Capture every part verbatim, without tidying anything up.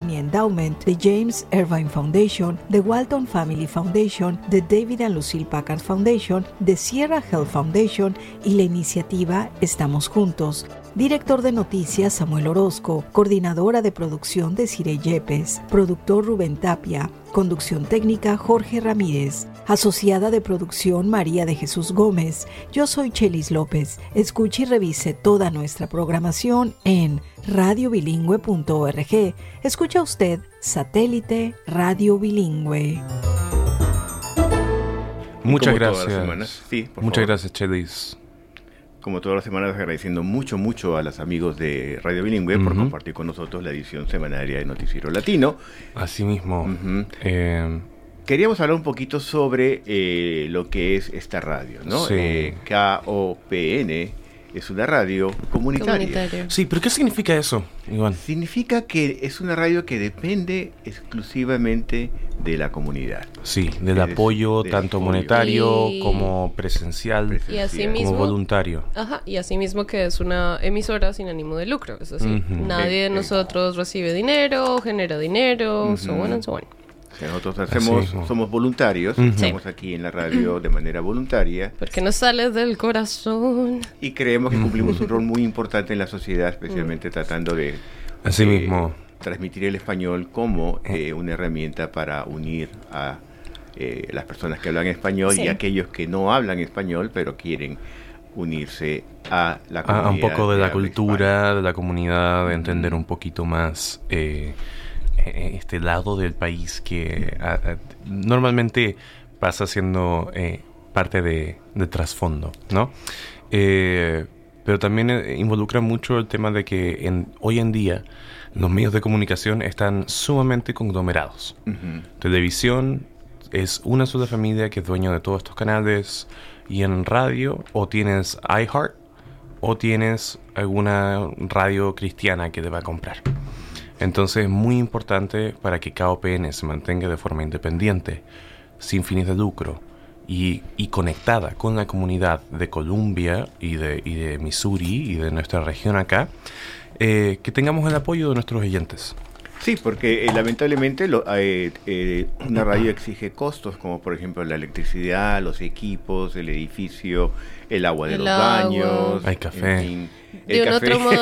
Botany Endowment, the James Irvine Foundation, the Walton Family Foundation, the David and Lucille Packard Foundation, the Sierra Health Foundation y la iniciativa Estamos Juntos. Director de Noticias Samuel Orozco, coordinadora de producción Desiree Yepes, productor Rubén Tapia, conducción técnica Jorge Ramírez, asociada de producción María de Jesús Gómez. Yo soy Chelis López. Escuche y revise toda nuestra programación en radio bilingüe punto org. Escucha usted Satélite Radio Bilingüe. Muchas gracias. Sí, por Muchas favor. gracias, Chelis. Como todas las semanas, agradeciendo mucho, mucho a los amigos de Radio Bilingüe uh-huh. por compartir con nosotros la edición semanaria de Noticiero Latino. Así mismo. Uh-huh. Eh... Queríamos hablar un poquito sobre eh, lo que es esta radio, ¿no? Sí. Eh, K O P N es una radio comunitaria. Comunitario. Sí, pero ¿qué significa eso, Iván? Significa que es una radio que depende exclusivamente de la comunidad. Sí, del de, apoyo del tanto apoyo. monetario Y... como presencial, presencial. Y así como mismo, voluntario. Ajá, y así mismo que es una emisora sin ánimo de lucro, es decir, Uh-huh. nadie de Eh, eh. nosotros recibe dinero, genera dinero, Uh-huh. so on and so on. O sea, nosotros hacemos, mismo. somos voluntarios, Uh-huh. estamos aquí en la radio de manera voluntaria Porque nos sale del corazón. y creemos que cumplimos un rol muy importante en la sociedad, especialmente tratando de Así eh, mismo. transmitir el español como eh, una herramienta para unir a eh, las personas que hablan español Sí. y aquellos que no hablan español pero quieren unirse a la A, comunidad. a un poco de la habla cultura, hispana. de la comunidad, de entender un poquito más eh, eh, este lado del país que a, a, normalmente pasa siendo eh, parte de, de trasfondo, ¿no? Eh, pero también eh, involucra mucho el tema de que en, hoy en día los medios de comunicación están sumamente conglomerados. Ujú. Televisión es una sola familia que es dueño de todos estos canales, y en radio o tienes iHeart o tienes alguna radio cristiana que te va a comprar. Entonces es muy importante para que K O P N se mantenga de forma independiente, sin fines de lucro y, y conectada con la comunidad de Columbia y de, y de Missouri y de nuestra región acá, eh, que tengamos el apoyo de nuestros oyentes. Sí, porque eh, lamentablemente lo, eh, eh, una radio exige costos, como por ejemplo la electricidad, los equipos, el edificio, el agua de El los agua. baños. Hay café. En fin, De el un café. otro modo,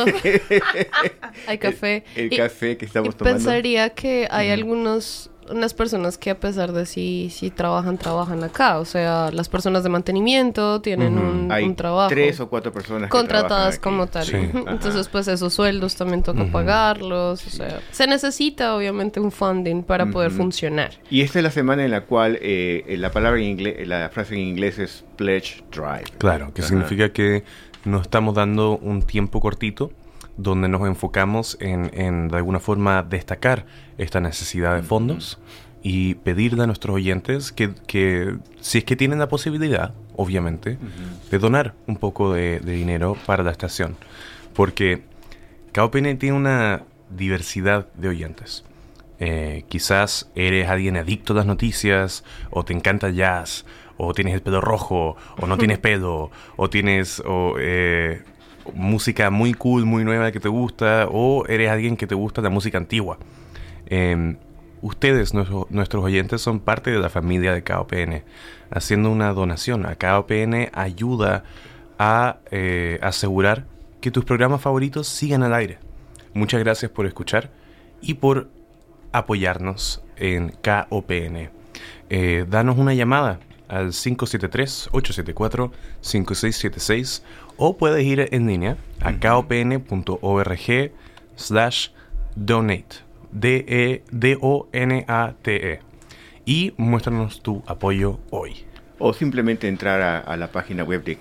hay café. El, el Y- café que estamos y tomando. pensaría que hay algunos unas personas que a pesar de si si trabajan trabajan acá, o sea, las personas de mantenimiento tienen Ujú. un, Hay un trabajo tres o cuatro personas que contratadas trabajan como aquí. tal. Sí. Ujú. Ajá. Entonces, pues esos sueldos también toca Ujú. pagarlos, o sea, se necesita obviamente un funding para poder Ujú. funcionar. Y esta es la semana en la cual eh, la palabra en inglés, la frase en inglés es pledge drive. Claro, que Ajá. significa que nos estamos dando un tiempo cortito donde nos enfocamos en, en de alguna forma destacar esta necesidad de fondos y pedirle a nuestros oyentes que, que si es que tienen la posibilidad, obviamente, Ujú. de donar un poco de, de dinero para la estación. Porque K O P N tiene una diversidad de oyentes. Eh, quizás eres alguien adicto a las noticias, o te encanta el jazz, o tienes el pelo rojo, o no tienes pelo, o tienes o, eh, música muy cool, muy nueva que te gusta, o eres alguien que te gusta la música antigua. Eh, ustedes, nuestro, nuestros oyentes, son parte de la familia de K O P N. Haciendo una donación a K O P N ayuda a eh, asegurar que tus programas favoritos sigan al aire. Muchas gracias por escuchar y por apoyarnos en K O P N. Eh, danos una llamada al cinco siete tres, ocho siete cuatro, cinco seis siete seis o puedes ir en línea a Ujú. kopn.org slash donate D E D O N A T E y muéstranos tu apoyo hoy. O simplemente entrar a, a la página web de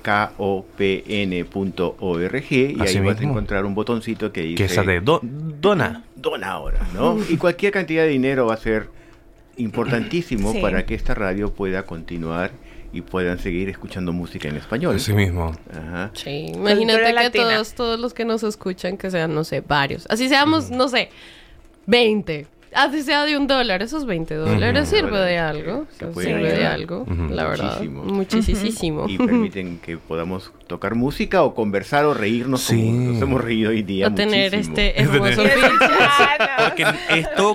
kopn punto org y Así ahí vas a mismo. encontrar un botoncito que dice Que esa de do- dona. dona ahora, ¿no? Y cualquier cantidad de dinero va a ser importantísimo Sí. para que esta radio pueda continuar y puedan seguir escuchando música en español. Así mismo. Ajá. Sí, Cultura imagínate que latina. todos, todos los que nos escuchan, que sean, no sé, varios. Así seamos, no sé, veinte. Así sea de un dólar, esos veinte dólares Ujú. sirve de algo. Que o sea, pueden sirve de ayudar. algo, Ujú. la verdad. Muchísimo. Muchísimo. Y permiten que podamos tocar música o conversar o reírnos Sí. como nos hemos reído hoy día O tener muchísimo. este hermoso tener- feature. Claro. Porque esto